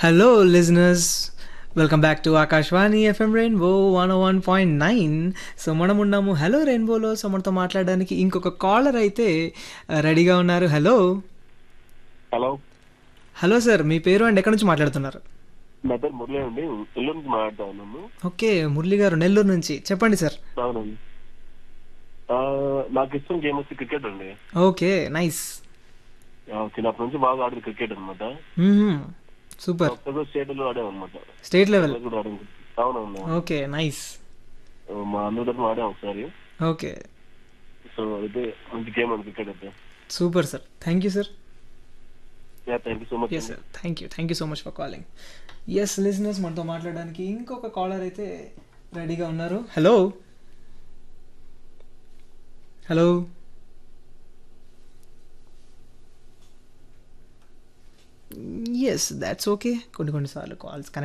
Hello listeners, welcome back to Akashvani FM rainbow 101.9. So మనం ఉన్నాము hello రెయిన్బోలో. So మనతో మాట్లాడడానికి ఇంకొక కాలర్ అయితే రెడీగా ఉన్నారు. Hello hello. హలో సార్, మీ పేరు అండ్ ఎక్కడి నుంచి మాట్లాడుతున్నారు? నా పేరు మురళి అండి. నెల్లూరు నుంచి మాట్లాడుతా ఉన్నాను. ఓకే, మురళి గారు నెల్లూరు నుంచి. చెప్పండి సార్. అవునండి. ఆ, నాకు ఇష్టం గేమ్ వచ్చి క్రికెట్ అండి. Okay, nice. చిన్నప్పటి నుంచి బాగా ఆడేది క్రికెట్ అనమాట. సూపర్. స్టేట్ లో ఆడాం అనమాట. State level. కూడా ఆడాం. అవునవును. Okay, nice. మా అందరితో ఆడాం ఒకసారి. ఓకే, సో అయితే మంచి గేమ్ అండి క్రికెట్ అయితే. Super sir. Thank you sir. Thank you so much. Yes sir, thank you so much for calling. Yes listeners, మనతో మాట్లాడడానికి ఇంకొక కాలర్ అయితే రెడీగా ఉన్నారు. Hello hello yes, that's okay. కొన్నిసార్లు కాల్స్